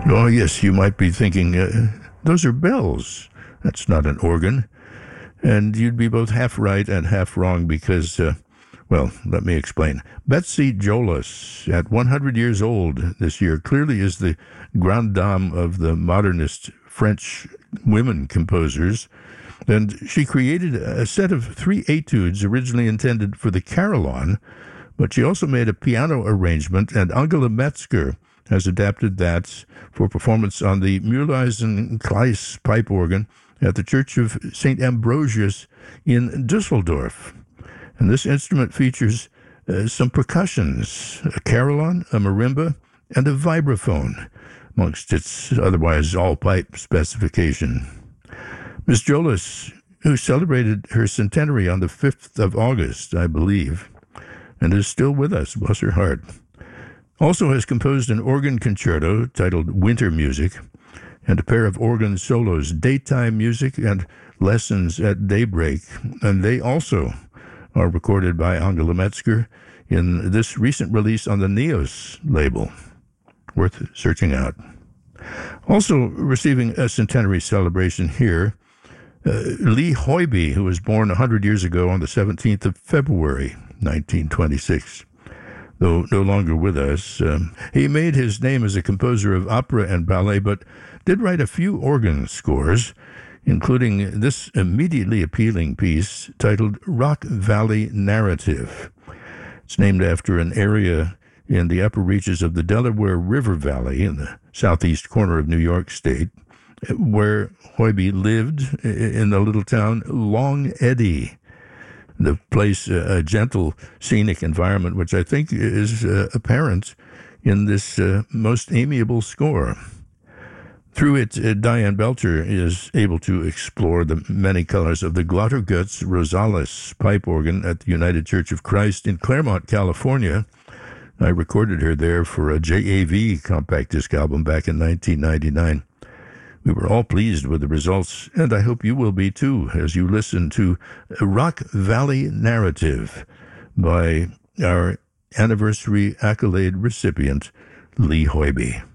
Oh, yes, you might be thinking, those are bells. That's not an organ. And you'd be both half right and half wrong because, well, let me explain. Betsy Jolas, at 100 years old this year, clearly is the grande dame of the modernist French women composers. And she created a set of three etudes originally intended for the carillon, but she also made a piano arrangement, and Angela Metzger has adapted that for performance on the Mühlhausen Kleis pipe organ at the Church of St. Ambrosius in Dusseldorf. And this instrument features some percussions, a carillon, a marimba, and a vibraphone, amongst its otherwise all-pipe specification. Miss Jolas, who celebrated her centenary on the 5th of August, I believe, and is still with us, bless her heart, also has composed an organ concerto titled Winter Music, and a pair of organ solos, Daytime Music and Lessons at Daybreak, and they also are recorded by Angela Metzger in this recent release on the Neos label. Worth searching out. Also receiving a centenary celebration here, Lee Hoiby, who was born 100 years ago on the 17th of February, 1926. Though no longer with us, he made his name as a composer of opera and ballet, but did write a few organ scores, including this immediately appealing piece titled Rock Valley Narrative. It's named after an area in the upper reaches of the Delaware River Valley in the southeast corner of New York State, where Hoiby lived in the little town Long Eddy. The place, a gentle, scenic environment, which I think is apparent in this most amiable score. Through it, Diane Belcher is able to explore the many colors of the Glottergutz Rosales pipe organ at the United Church of Christ in Claremont, California. I recorded her there for a JAV compact disc album back in 1999. We were all pleased with the results, and I hope you will be too as you listen to Rock Valley Narrative by our anniversary accolade recipient, Lee Hoiby.